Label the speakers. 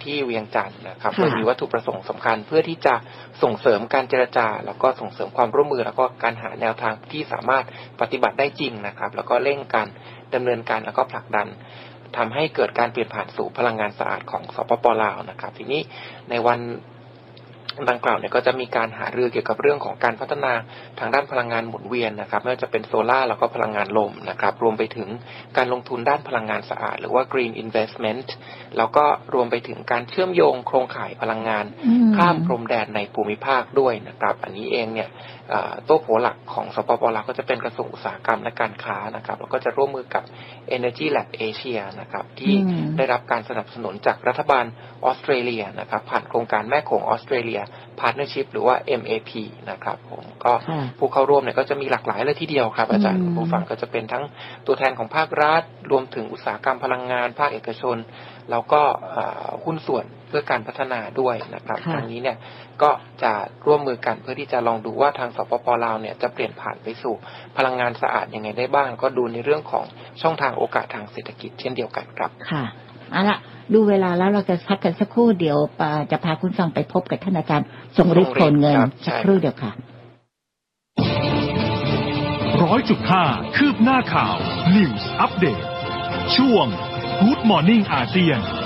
Speaker 1: ที่เวียงจันทร์นะครับโดยมีวัตถุประสงค์สำคัญเพื่อที่จะส่งเสริมการเจรจาแล้วก็ส่งเสริมความร่วมมือแล้วก็การหาแนวทางที่สามารถปฏิบัติได้จริงนะครับแล้วก็เร่งการดำเนินการแล้วก็ผลักดันทำให้เกิดการเปลี่ยนผ่านสู่พลังงานสะอาดของสปป.ลาวนะครับทีนี้ในวันดังกล่าวเนี่ยก็จะมีการหารือเกี่ยวกับเรื่องของการพัฒนาทางด้านพลังงานหมุนเวียนนะครับไม่ว่าจะเป็นโซล่าร์แล้วก็พลังงานลมนะครับรวมไปถึงการลงทุนด้านพลังงานสะอาดหรือว่า green investment แล้วก็รวมไปถึงการเชื่อมโยงโครงข่ายพลังงานข้ามพรมแดนในภูมิภาคด้วยนะครับอันนี้เองเนี่ยโต๊ะโผหลักของสปป.ลาวก็จะเป็นกระทรวงอุตสาหกรรมและการค้านะครับแล้วก็จะร่วมมือกับ Energy Lab Asia นะครับที่ได้รับการสนับสนุนจากรัฐบาลออสเตรเลียนะครับผ่านโครงการแม่โขงออสเตรเลีย Partnership หรือว่า MAP นะครับผมก็ผู้เข้าร่วมเนี่ยก็จะมีหลากหลายเลยทีเดียวครับอาจารย์ผู้ฟังก็จะเป็นทั้งตัวแทนของภาครัฐรวมถึงอุตสาหกรรมพลังงานภาคเอกชนแล้วก็หุ้นส่วนเพื่อการพัฒนาด้วยนะครับทางนี้เนี่ยก็จะร่วมมือกันเพื่อที่จะลองดูว่าทางสปป.ลาวเนี่ยจะเปลี่ยนผ่านไปสู่พลังงานสะอาดยังไงได้บ้างก็ดูในเรื่องของช่องทางโอกาสทางเศรษฐกิจเช่นเดียวกันครับ
Speaker 2: ค่ะเอาล่ะดูเวลาแล้วเราจะพักกันสักครู่เดี๋ยวจะพาคุณฟังไปพบกับท่านอาจารย์ทรงฤทธิ์โพลเงินสักครู่เดียวค่ะ
Speaker 3: 100.5 คืบหน้าข่าว News Update ช่วง Good Morning อาเซียน